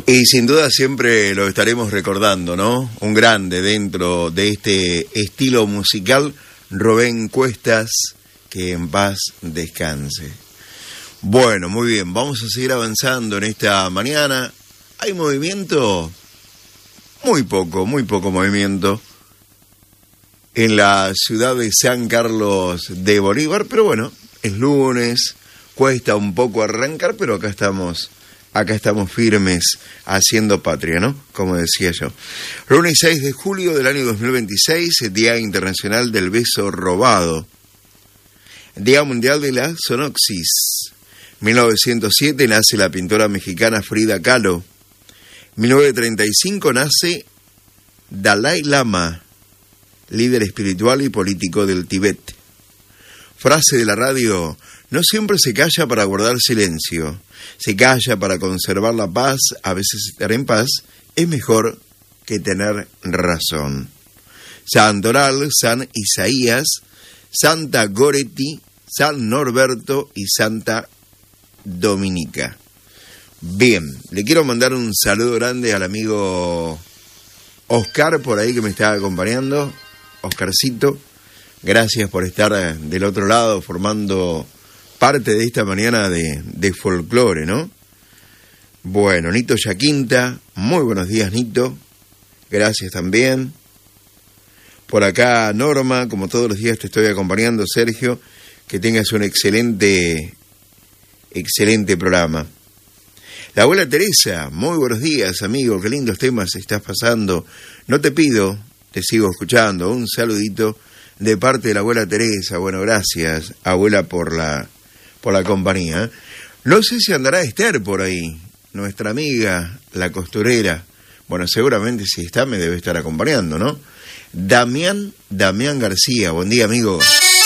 Y sin duda siempre lo estaremos recordando, ¿no? Un grande dentro de este estilo musical, Rubén Cuestas, que en paz descanse. Bueno, muy bien, vamos a seguir avanzando en esta mañana. ¿Hay movimiento? Muy poco movimiento en la ciudad de San Carlos de Bolívar, pero bueno, es lunes, cuesta un poco arrancar, pero acá estamos firmes haciendo patria, ¿no? Como decía yo. Lunes 6 de julio del año 2026, Día Internacional del Beso Robado. Día Mundial de la Zoonosis. 1907 nace la pintora mexicana Frida Kahlo. 1935 nace Dalai Lama, líder espiritual y político del Tíbet. Frase de la radio: no siempre se calla para guardar silencio. Se calla para conservar la paz. A veces estar en paz es mejor que tener razón. Santoral, San Isaías, Santa Goretti, San Norberto y Santa Dominica. Bien, le quiero mandar un saludo grande al amigo Oscar por ahí que me está acompañando. Oscarcito, gracias por estar del otro lado formando parte de esta mañana de folclore, ¿no? Bueno, Nito Yaquinta, muy buenos días, Nito. Gracias también. Por acá Norma, como todos los días te estoy acompañando, Sergio. Que tengas un excelente programa. La abuela Teresa, muy buenos días, amigo, qué lindos temas estás pasando. No te pido, te sigo escuchando. Un saludito de parte de la abuela Teresa. Bueno, gracias, abuela, por la compañía. No sé si andará Esther por ahí, nuestra amiga, la costurera. Bueno, seguramente si está me debe estar acompañando, ¿no? Damián García, buen día, amigo.